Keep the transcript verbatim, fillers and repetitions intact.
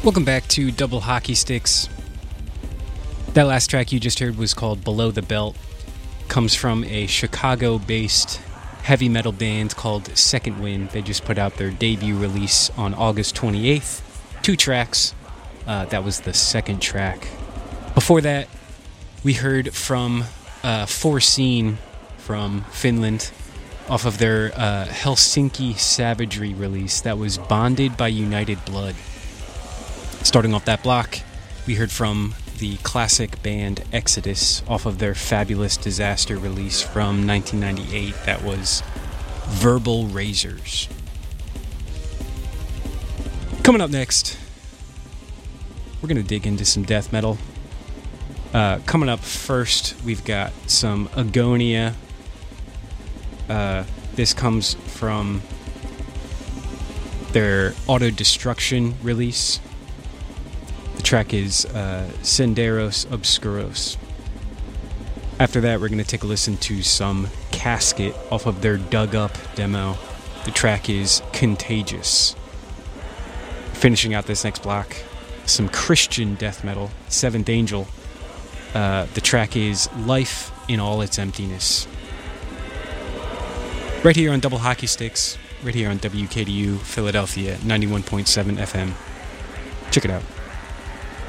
Welcome back to Double Hockey Sticks. That last track you just heard was called Below the Belt. Comes from a Chicago-based heavy metal band called Second Wind. They just put out their debut release on August twenty-eighth. Two tracks. Uh, that was the second track. Before that, we heard from uh, Foreseen from Finland off of their uh, Helsinki Savagery release. That was Bonded by United Blood. Starting off that block, we heard from the classic band Exodus off of their Fabulous Disaster release from nineteen ninety-eight. That was Verbal Razors. Coming up next, we're going to dig into some death metal. Uh, coming up first, we've got some Agonia. Uh, this comes from their Autodestruction release. The track is uh, Senderos Obscuros. After that, we're going to take a listen to some Casket off of their Dug Up demo. The track is Contagious. Finishing out this next block, some Christian death metal, Seventh Angel. Uh, the track is Life in All Its Emptiness. Right here on Double Hockey Sticks, right here on W K D U Philadelphia ninety-one point seven F M. Check it out.